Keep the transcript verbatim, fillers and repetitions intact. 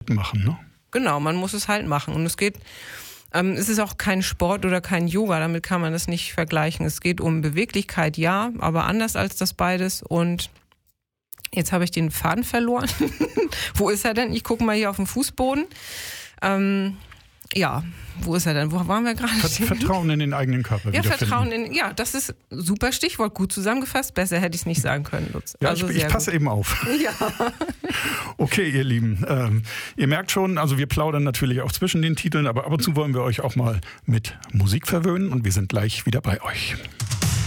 halt machen, ne? Genau, man muss es halt machen. Und es geht, ähm, es ist auch kein Sport oder kein Yoga, damit kann man das nicht vergleichen. Es geht um Beweglichkeit, ja, aber anders als das beides. Und jetzt habe ich den Faden verloren. Wo ist er denn? Ich gucke mal hier auf den Fußboden. Ähm, ja, wo ist er denn? Wo waren wir gerade? Vertrauen in den eigenen Körper. Ja, Vertrauen in, ja, das ist ein super Stichwort, gut zusammengefasst. Besser hätte ich es nicht sagen können, Lutz. Ja, also ich, ich passe eben auf. Ja. Okay, ihr Lieben, ähm, ihr merkt schon, also wir plaudern natürlich auch zwischen den Titeln, aber ab und zu wollen wir euch auch mal mit Musik verwöhnen und wir sind gleich wieder bei euch.